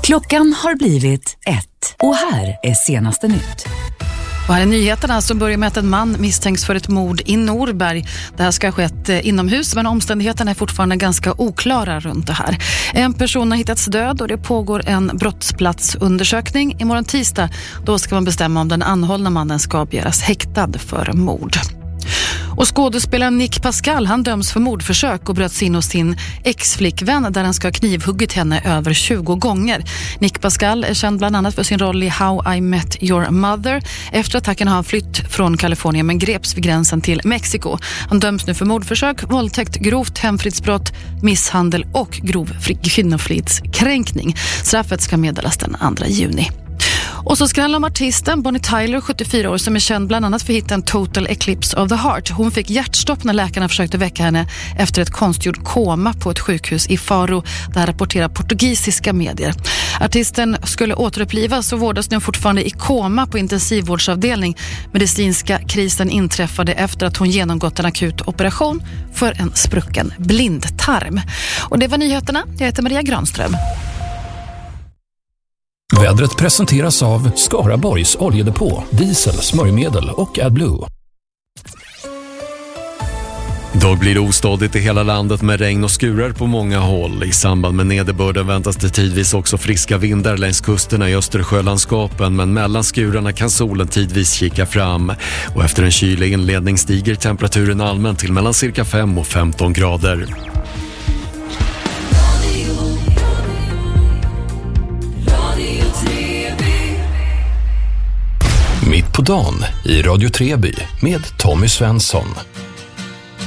Klockan har blivit 1 och här är senaste nytt. Och här är nyheterna som börjar med att en man misstänks för ett mord i Norberg. Det här ska ha skett inomhus, men omständigheterna är fortfarande ganska oklara runt det här. En person har hittats död och det pågår en brottsplatsundersökning. Imorgon tisdag då ska man bestämma om den anhållna mannen ska avgöras häktad för mord. Och skådespelaren Nick Pascal, han döms för mordförsök och bröt sig in hos sin ex-flickvän där han ska ha knivhuggit henne över 20 gånger. Nick Pascal är känd bland annat för sin roll i How I Met Your Mother. Efter attacken har han flytt från Kalifornien men greps vid gränsen till Mexiko. Han döms nu för mordförsök, våldtäkt, grovt hemfridsbrott, misshandel och grov kvinnofridskränkning. Straffet ska meddelas den 2 juni. Och så ska det handla om artisten Bonnie Tyler, 74 år, som är känd bland annat för hitten Total Eclipse of the Heart. Hon fick hjärtstopp när läkarna försökte väcka henne efter ett konstgjord koma på ett sjukhus i Faro. Där rapporterar portugisiska medier. Artisten skulle återupplivas och vårdas nu fortfarande i koma på intensivvårdsavdelning. Medicinska krisen inträffade efter att hon genomgått en akut operation för en sprucken blindtarm. Och det var nyheterna. Jag heter Maria Granström. Vädret presenteras av Skaraborgs oljedepå, diesel, smörjmedel och AdBlue. Då blir det ostadigt i hela landet med regn och skurar på många håll. I samband med nederbörden väntas det tidvis också friska vindar längs kusterna i Östersjölandskapen, men mellan skurarna kan solen tidvis kika fram. Och efter en kylig inledning stiger temperaturen allmänt till mellan cirka 5 och 15 grader. Mitt på dagen i Radio Treby med Tommy Svensson.